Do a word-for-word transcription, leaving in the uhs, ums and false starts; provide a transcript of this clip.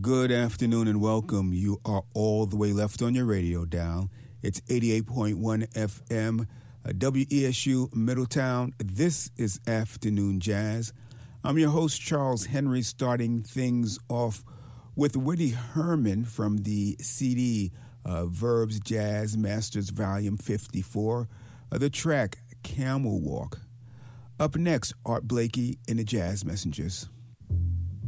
Good afternoon and welcome. You are all the way left on your radio dial. It's eighty-eight point one F M, uh, W E S U Middletown. This is Afternoon Jazz. I'm your host, Charles Henry, starting things off with Woody Herman from the C D uh, Verbs Jazz Masters Volume fifty-four, uh, the track Camel Walk. Up next, Art Blakey and the Jazz Messengers.